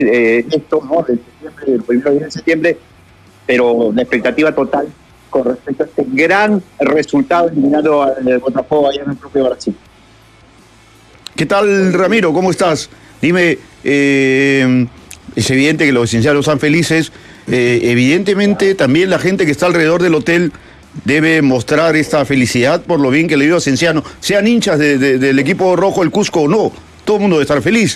esto, ¿no? De septiembre, el 1 de septiembre, pero la expectativa total con respecto a este gran resultado eliminando al Botafogo allá en el propio Brasil. ¿Qué tal, Ramiro? ¿Cómo estás? Dime, es evidente que los ciencianos están felices, evidentemente también la gente que está alrededor del hotel debe mostrar esta felicidad por lo bien que le dio a Cienciano, sean hinchas del equipo rojo el Cusco o no, todo el mundo debe estar feliz.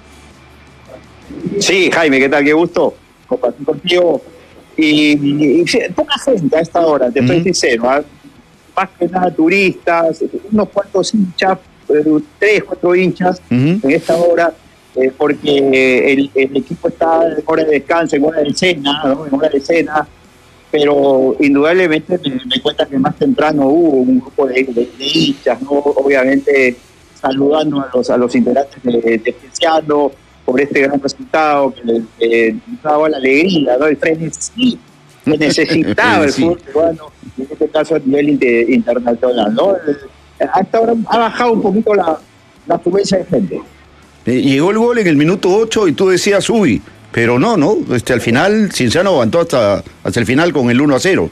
Sí, Jaime, ¿qué tal? Qué gusto compartir contigo. Y poca gente a esta hora, te soy sincero, ¿eh? Más que nada turistas, unos cuantos hinchas, 3, 4 hinchas en esta hora, porque el equipo está en hora de descanso, en hora de cena, ¿no? En hora de cena, pero indudablemente me cuenta que más temprano hubo un grupo de hinchas, ¿no? Obviamente saludando a los integrantes de Cienciano por este gran resultado que daba la alegría, ¿no? El frenesí que necesitaba el fútbol peruano, en este caso a nivel internacional, ¿no? Hasta ahora ha bajado un poquito la afluencia de gente. Llegó el gol en el minuto 8 y tú decías, uy, pero no, al final Cienciano aguantó hasta el final con el 1-0.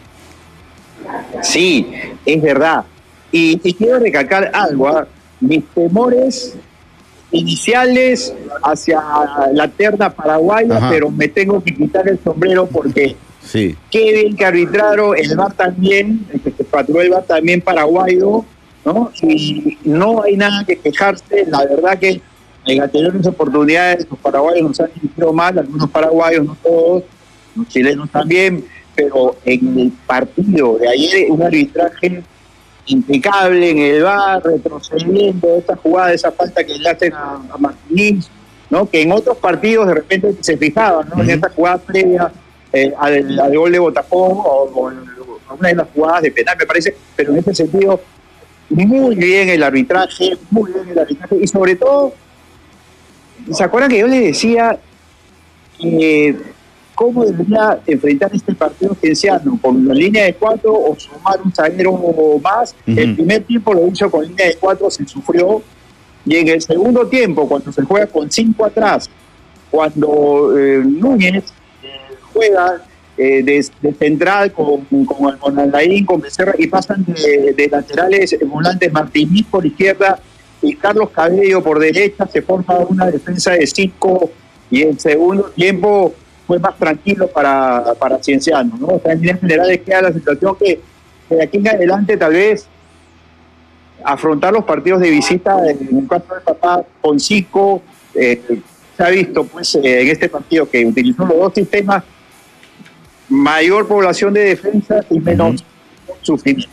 Sí, es verdad. Y quiero recalcar algo, ¿eh? Mis temores iniciales hacia la terna paraguaya, pero me tengo que quitar el sombrero porque qué bien que arbitraron el VAR también, el que se patró el VAR también paraguayo, ¿no? Y no hay nada que quejarse, la verdad que en anteriores oportunidades los paraguayos nos han dirigido mal, algunos paraguayos, no todos, los chilenos también, pero en el partido de ayer un arbitraje impecable en el VAR, retrocediendo esa jugada, esa falta que le hacen a Martínez, ¿no? Que en otros partidos de repente se fijaban, ¿no? En esta jugada previa al gol de Botafogo o una de las jugadas de penal, me parece, pero en ese sentido, muy bien el arbitraje, y sobre todo, ¿se acuerdan que yo les decía cómo debería enfrentar este partido Cienciano? ¿Con la línea de 4 o sumar un zaguero más? El primer tiempo lo hizo con línea de 4, se sufrió. Y en el segundo tiempo, cuando se juega con 5 atrás, cuando Núñez juega de central con Almonalaín, con Becerra, y pasan de laterales volantes Martínez por izquierda y Carlos Cabello por derecha, se forma una defensa de 5 y el segundo tiempo fue más tranquilo para Cienciano, ¿no? O sea, en líneas generales queda la situación que de aquí en adelante tal vez afrontar los partidos de visita, en un caso de Papá con 5, se ha visto pues en este partido que utilizó los dos sistemas, mayor población de defensa y menos sufrimiento.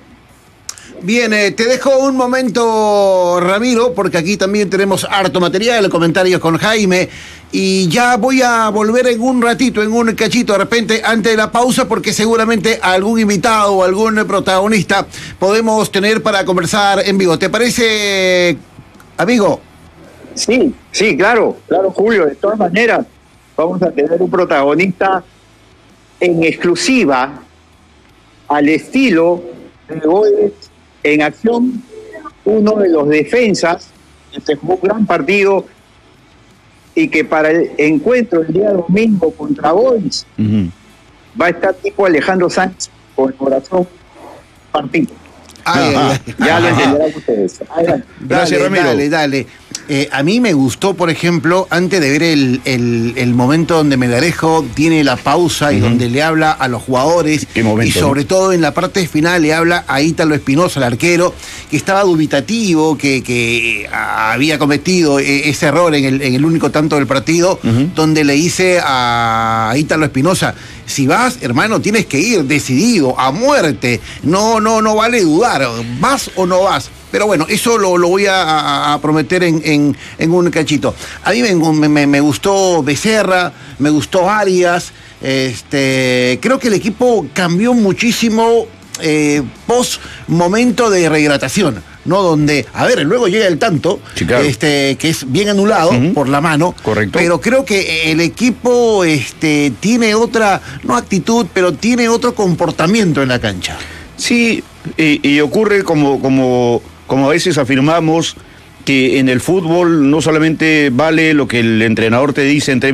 Bien, te dejo un momento, Ramiro, porque aquí también tenemos harto material, comentarios con Jaime, y ya voy a volver en un ratito, en un cachito, de repente, antes de la pausa, porque seguramente algún invitado o algún protagonista podemos tener para conversar en vivo. ¿Te parece, amigo? Sí, claro, Julio, de todas maneras, vamos a tener un protagonista en exclusiva, al estilo de goles en acción, uno de los defensas que se jugó un gran partido y que para el encuentro el día domingo contra Boys va a estar tipo Alejandro Sánchez con el corazón partido. Ya lo entenderán ustedes. Gracias, Ramiro. Dale. A mí me gustó, por ejemplo, antes de ver el momento donde Melgarejo tiene la pausa y donde le habla a los jugadores, y sobre todo en la parte final le habla a Ítalo Espinosa, el arquero, que estaba dubitativo, que había cometido ese error en el único tanto del partido, donde le dice a Ítalo Espinosa: si vas, hermano, tienes que ir decidido, a muerte, no vale dudar, ¿vas o no vas? Pero bueno, eso lo voy a prometer en un cachito. A mí me gustó Becerra, me gustó Arias, creo que el equipo cambió muchísimo post momento de rehidratación, ¿no? Donde, a ver, luego llega el tanto, sí, claro, que es bien anulado por la mano. Correcto. Pero creo que el equipo tiene otra, no actitud, pero tiene otro comportamiento en la cancha. Sí, y ocurre como a veces afirmamos, que en el fútbol no solamente vale lo que el entrenador te dice en